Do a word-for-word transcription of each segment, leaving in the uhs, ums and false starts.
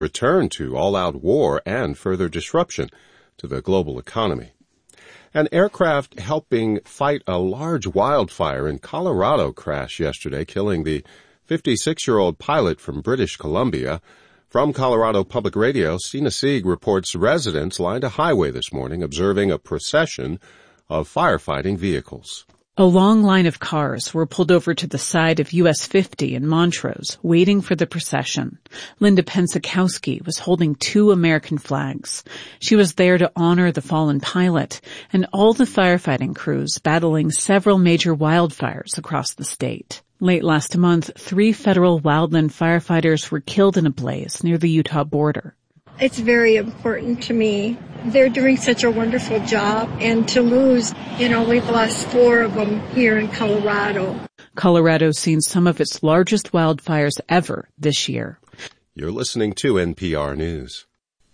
return to all-out war and further disruption to the global economy. An aircraft helping fight a large wildfire in Colorado crashed yesterday, killing the fifty-six-year-old pilot from British Columbia. From Colorado Public Radio, Sina Sieg reports residents lined a highway this morning observing a procession of firefighting vehicles. A long line of cars were pulled over to the side of U S fifty in Montrose, waiting for the procession. Linda Pensikowski was holding two American flags. She was there to honor the fallen pilot and all the firefighting crews battling several major wildfires across the state. Late last month, three federal wildland firefighters were killed in a blaze near the Utah border. It's very important to me. They're doing such a wonderful job, and to lose, you know, we've lost four of them here in Colorado. Colorado's seen some of its largest wildfires ever this year. You're listening to N P R News.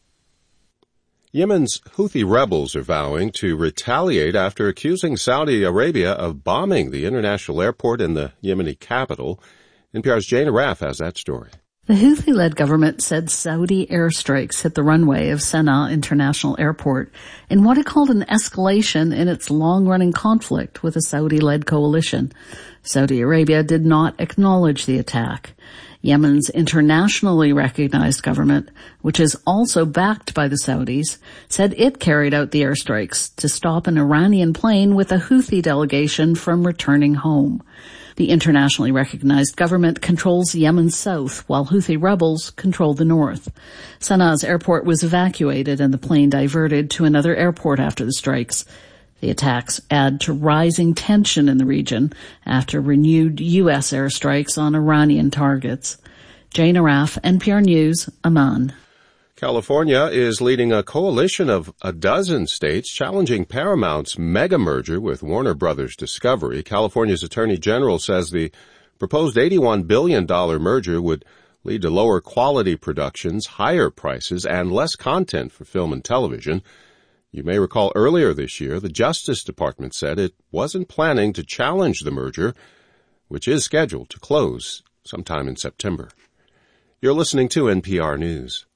Yemen's Houthi rebels are vowing to retaliate after accusing Saudi Arabia of bombing the international airport in the Yemeni capital. N P R's Jane Arraf has that story. The Houthi-led government said Saudi airstrikes hit the runway of Sana'a International Airport in what it called an escalation in its long-running conflict with a Saudi-led coalition. Saudi Arabia did not acknowledge the attack. Yemen's internationally recognized government, which is also backed by the Saudis, said it carried out the airstrikes to stop an Iranian plane with a Houthi delegation from returning home. The internationally recognized government controls Yemen's south, while Houthi rebels control the north. Sana'a's airport was evacuated and the plane diverted to another airport after the strikes. The attacks add to rising tension in the region after renewed U S airstrikes on Iranian targets. Jane Arraf, N P R News, Amman. California is leading a coalition of a dozen states challenging Paramount's mega merger with Warner Brothers Discovery. California's Attorney General says the proposed eighty-one billion dollars merger would lead to lower quality productions, higher prices, and less content for film and television. You may recall earlier this year, the Justice Department said it wasn't planning to challenge the merger, which is scheduled to close sometime in September. You're listening to N P R News.